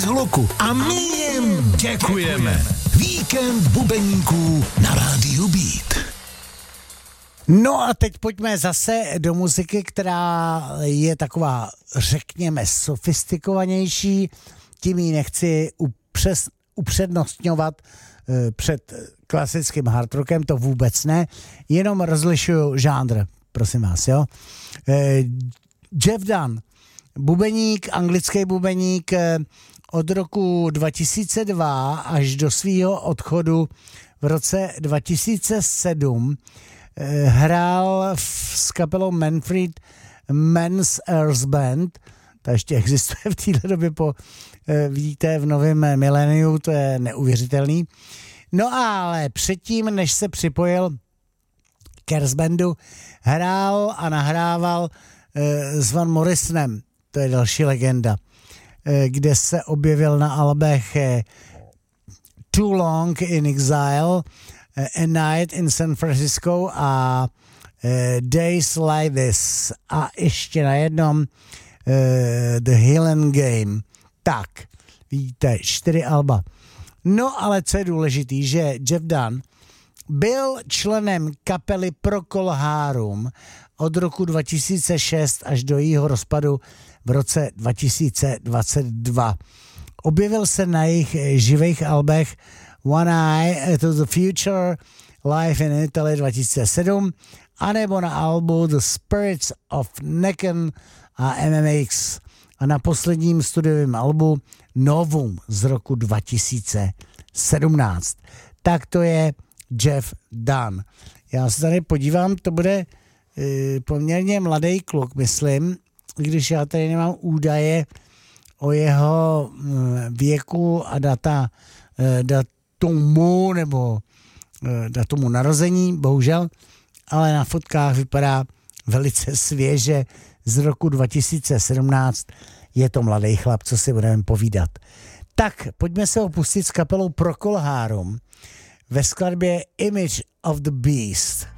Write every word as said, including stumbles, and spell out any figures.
holoku a my jim děkujeme. Víkend bubeníků na rádiu Beat. No a teď pojďme zase do muziky, která je taková, řekněme, sofistikovanější. Tím ji nechci upřes, upřednostňovat e, před klasickým hard rockem, to vůbec ne, jenom rozlišuju žánr, prosím vás, jo. E, Jeff Dunn, bubeník, anglický bubeník, e, od roku dva tisíce dva až do svého odchodu v roce dva tisíce sedm e, hrál v, s kapelou Manfred Mann's Earth Band, ta ještě existuje v této době po, e, vidíte, v novém miléniu, to je neuvěřitelný. No ale předtím, než se připojil k Earth Bandu, hrál a nahrával e, s Van Morrisonem, to je další legenda, e, kde se objevil na albech e, Too Long in Exile, e, A Night in San Francisco a e, Days Like This a ještě na jednom e, The Helen Game. Tak, vidíte, čtyři alba. No ale co je důležitý, že Jeff Dunn byl členem kapely Procol Harum od roku dva tisíce šest až do jejího rozpadu v roce dva tisíce dvacet dva. Objevil se na jejich živých albech One Eye to the Future, Live in Italy dva tisíce sedm, anebo na albu The Spirits of Necken a M M X a na posledním studiovém albu Novum z roku dva tisíce sedmnáct. Tak to je Jeff Dunn. Já se tady podívám, to bude e, poměrně mladý kluk, myslím, když já tady nemám údaje o jeho e, věku a data, e, datumu nebo e, datumu narození, bohužel, ale na fotkách vypadá velice svěže z roku dva tisíce sedmnáct. Je to mladý chlap, co si budeme povídat. Tak, pojďme se opustit s kapelou Procol Harum ve skladbě Image of the Beast.